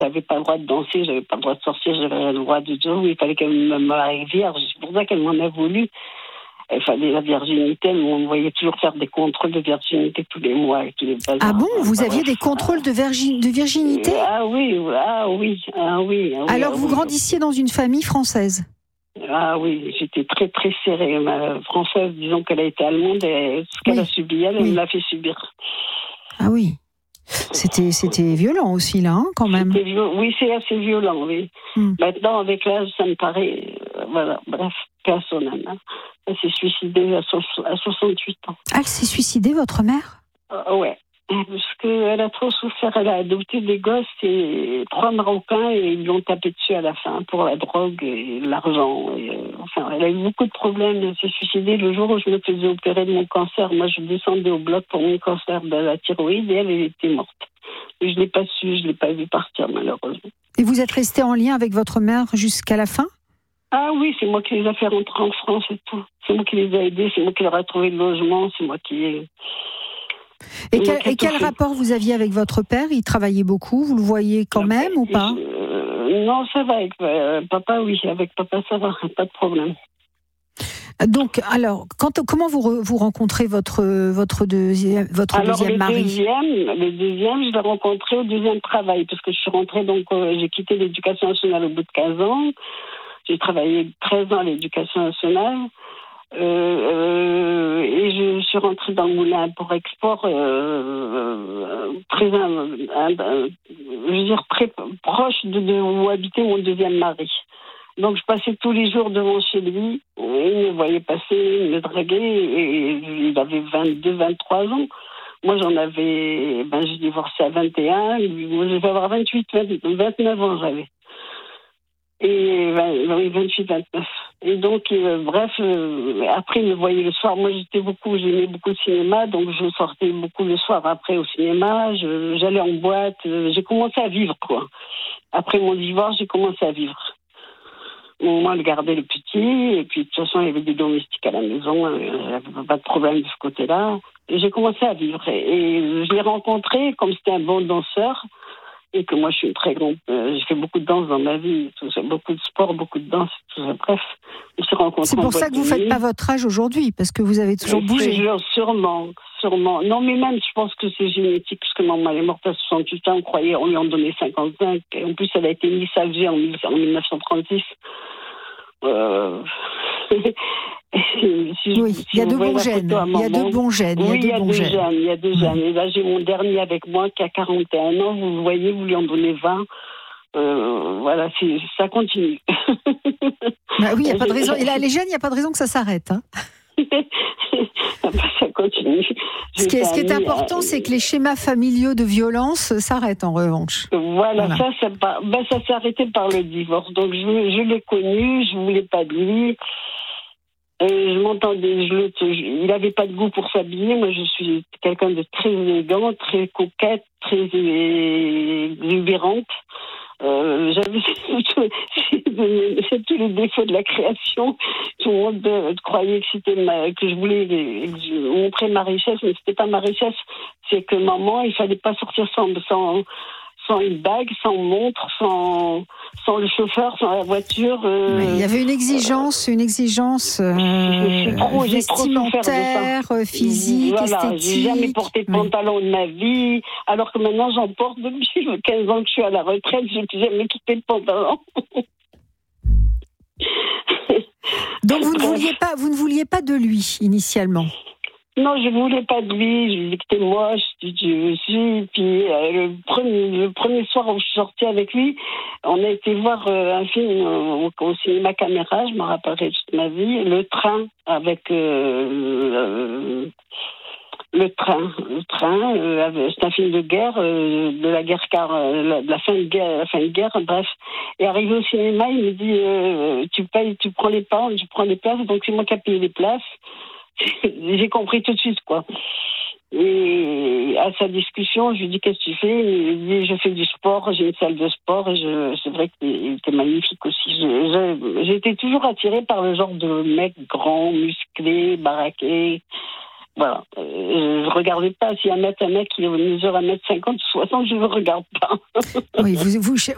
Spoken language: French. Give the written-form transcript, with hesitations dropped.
J'avais pas le droit de danser, j'avais pas le droit de sortir, j'avais pas le droit de tout. Il fallait qu'elle me marie vierge. C'est pour ça qu'elle m'en a voulu. Il fallait la virginité. On me voyait toujours faire des contrôles de virginité tous les mois. Tous les bazars. Ah bon, vous aviez des contrôles de virginité ? Ah oui. Alors vous grandissiez dans une famille française ? Ah oui, j'étais très très serrée. Ma française, disons qu'elle a été allemande, et ce qu'elle a subi, elle me l'a fait subir. Ah oui. C'était violent aussi, là, quand même. Oui, c'est assez violent, oui. Maintenant, avec l'âge, ça me paraît... voilà, bref, personnel. Elle s'est suicidée à 68 ans. Ah, elle s'est suicidée, votre mère ? Ouais. Parce qu'elle a trop souffert. Elle a adopté des gosses, et 3 Marocains, et ils lui ont tapé dessus à la fin pour la drogue et l'argent. Enfin, elle a eu beaucoup de problèmes. Elle s'est suicidée le jour où je me faisais opérer de mon cancer. Moi, je descendais au bloc pour mon cancer de la thyroïde, et elle était morte. Et je ne l'ai pas su, je ne l'ai pas vue partir, malheureusement. Et vous êtes resté en lien avec votre mère jusqu'à la fin ? Ah oui, c'est moi qui les ai fait rentrer en France et tout. C'est moi qui les ai aidés, c'est moi qui leur ai trouvé le logement, c'est moi qui... Et quel rapport vous aviez avec votre père ? Il travaillait beaucoup, vous le voyez quand même ou pas ? Non, ça va avec papa, oui. Avec papa, ça va, pas de problème. Donc, alors, comment vous rencontrez votre deuxième mari ? Le deuxième, je l'ai rencontré au deuxième travail, parce que je suis rentrée, donc j'ai quitté l'éducation nationale au bout de 15 ans. J'ai travaillé 13 ans à l'éducation nationale. Et je suis rentrée dans le moulin pour export, très proche de où habitait mon deuxième mari. Donc je passais tous les jours devant chez lui, et il me voyait passer, il me draguait, et il avait 22, 23 ans. Moi j'en avais, j'ai divorcé à 21, moi je vais avoir 29 ans j'avais. Et 28, 29. Et donc, après, il me voyait le soir. Moi, j'aimais beaucoup le cinéma, donc je sortais beaucoup le soir après au cinéma. J'allais en boîte. J'ai commencé à vivre, quoi. Après mon divorce, j'ai commencé à vivre. Moi, je gardais le petit, et puis de toute façon, il y avait des domestiques à la maison. Il n'y avait pas de problème de ce côté-là. Et j'ai commencé à vivre. Et je l'ai rencontré, comme c'était un bon danseur. Et que moi, je suis une très grande... j'ai fait beaucoup de danse dans ma vie, tout ça, beaucoup de sport, beaucoup de danse, tout ça. Bref, on s'est rencontrés. C'est pour ça que vous ne faites pas votre âge aujourd'hui, parce que vous avez toujours bougé. Sûrement. Non, mais même, je pense que c'est génétique, parce que maman est morte à 68 ans, on lui en donnait 55. Et en plus, elle a été Miss Alger en 1936. Il y a de bons gènes. Oui, il y a deux gènes. Et là, j'ai mon dernier avec moi qui a 41 ans. Vous le voyez, vous lui en donnez 20. Voilà, ça continue. Oui, il n'y a pas de raison. Et là, les jeunes, il n'y a pas de raison que ça s'arrête. Hein. Ça continue. Ce qui est important, c'est que les schémas familiaux de violence s'arrêtent en revanche. Voilà. Ça s'est arrêté par le divorce. Donc je l'ai connu, je ne voulais pas de lui. Je m'entendais, il n'avait pas de goût pour s'habiller. Moi, je suis quelqu'un de très élégant, très coquette, très exubérante. J'avais c'est tous les défauts de la création. Tout le monde croyait que je voulais montrer ma richesse, mais c'était pas ma richesse. C'est que maman, il fallait pas sortir sans une bague, sans montre, sans le chauffeur, sans la voiture. Il y avait une exigence vestimentaire, physique, esthétique. J'ai jamais porté de pantalon de ma vie, alors que maintenant j'en porte depuis 15 ans que je suis à la retraite, j'ai plus jamais quitté le pantalon. Donc vous ne vouliez pas de lui initialement? Non, je voulais pas de lui. Je lui ai dit que c'était moche. Puis le premier soir où je suis sortie avec lui, on a été voir un film au cinéma Caméra. Je me rappellerai toute ma vie. Le train avec le train. C'est un film de guerre, de la guerre de la fin de guerre, bref. Et arrivé au cinéma, il me dit tu payes, tu prends les places. Donc c'est moi qui ai payé les places. J'ai compris tout de suite, quoi. Et à sa discussion, je lui dis qu'est-ce que tu fais? Il dit je fais du sport, j'ai une salle de sport et c'est vrai qu'il était magnifique aussi. J'étais toujours attirée par le genre de mec grand, musclé, baraqué. Voilà. Je regardais pas si un mec qui mesure 1m50, 60, je ne regarde pas. Oui,